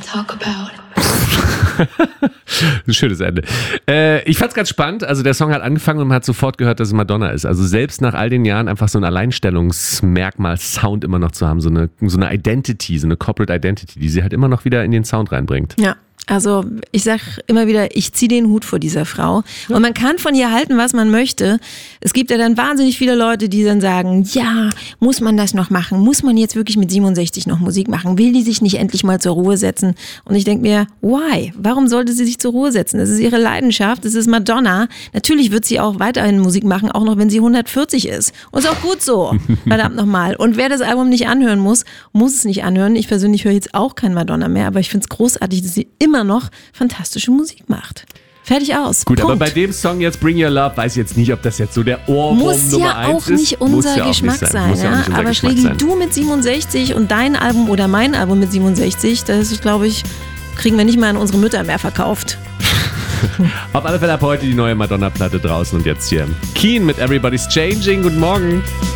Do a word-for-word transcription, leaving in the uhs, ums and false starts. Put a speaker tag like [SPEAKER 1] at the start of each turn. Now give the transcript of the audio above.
[SPEAKER 1] talk about.
[SPEAKER 2] Ein schönes Ende. Äh, ich fand's ganz spannend. Also der Song hat angefangen und man hat sofort gehört, dass es Madonna ist. Also selbst nach all den Jahren einfach so ein Alleinstellungsmerkmal Sound immer noch zu haben. So eine, so eine Identity, so eine Corporate Identity, die sie halt immer noch wieder in den Sound reinbringt.
[SPEAKER 3] Ja. Also ich sag immer wieder, ich ziehe den Hut vor dieser Frau. Und man kann von ihr halten, was man möchte. Es gibt ja dann wahnsinnig viele Leute, die dann sagen, ja, muss man das noch machen? Muss man jetzt wirklich mit siebenundsechzig noch Musik machen? Will die sich nicht endlich mal zur Ruhe setzen? Und ich denke mir, why? Warum sollte sie sich zur Ruhe setzen? Das ist ihre Leidenschaft, das ist Madonna. Natürlich wird sie auch weiterhin Musik machen, auch noch wenn sie hundertvierzig ist. Und ist auch gut so, verdammt nochmal. Und wer das Album nicht anhören muss, muss es nicht anhören. Ich persönlich höre jetzt auch kein Madonna mehr, aber ich finde es großartig, dass sie immer noch fantastische Musik macht. Fertig aus.
[SPEAKER 2] Gut,
[SPEAKER 3] Punkt.
[SPEAKER 2] aber bei dem Song jetzt Bring Your Love weiß ich jetzt nicht, ob das jetzt so der Ohrwurm
[SPEAKER 3] muss
[SPEAKER 2] Nummer
[SPEAKER 3] ja
[SPEAKER 2] eins
[SPEAKER 3] auch nicht
[SPEAKER 2] ist.
[SPEAKER 3] unser
[SPEAKER 2] Muss ja auch
[SPEAKER 3] Geschmack
[SPEAKER 2] nicht
[SPEAKER 3] sein.
[SPEAKER 2] Muss ja auch
[SPEAKER 3] Ja?
[SPEAKER 2] nicht unser
[SPEAKER 3] Aber
[SPEAKER 2] Geschmack
[SPEAKER 3] Schlägi,
[SPEAKER 2] sein.
[SPEAKER 3] du mit siebenundsechzig und dein Album oder mein Album mit siebenundsechzig, das ist, glaube ich, kriegen wir nicht mal an unsere Mütter mehr verkauft.
[SPEAKER 2] Auf alle Fälle ab heute die neue Madonna-Platte draußen und jetzt hier Keen mit Everybody's Changing. Guten Morgen.